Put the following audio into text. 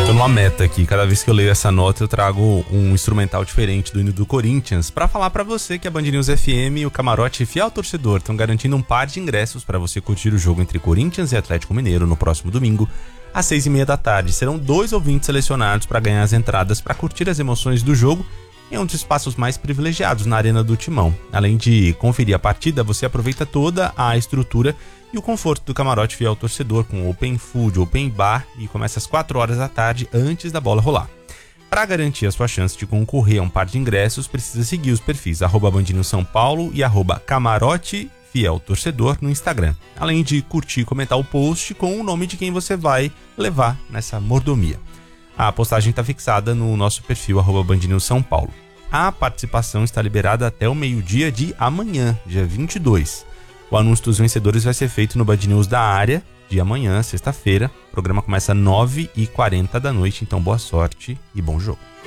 Tô numa meta aqui, cada vez que eu leio essa nota eu trago um instrumental diferente do hino do Corinthians pra falar pra você que a Band News FM e o Camarote Fiel Torcedor estão garantindo um par de ingressos pra você curtir o jogo entre Corinthians e Atlético Mineiro no próximo domingo, às 6h30 da tarde. Serão 2 ouvintes selecionados pra ganhar as entradas pra curtir as emoções do jogo em um dos espaços mais privilegiados na Arena do Timão. Além de conferir a partida, você aproveita toda a estrutura e o conforto do Camarote Fiel Torcedor, com open food, open bar, e começa às 4 horas da tarde antes da bola rolar. Para garantir a sua chance de concorrer a um par de ingressos, precisa seguir os perfis @BandNewsSãoPaulo e @Camarote Fiel Torcedor no Instagram, além de curtir e comentar o post com o nome de quem você vai levar nessa mordomia. A postagem está fixada no nosso perfil @BandNewsSãoPaulo. A participação está liberada até o meio-dia de amanhã, dia 22. O anúncio dos vencedores vai ser feito no Band News da área de amanhã, sexta-feira. O programa começa às 9h40 da noite, então boa sorte e bom jogo.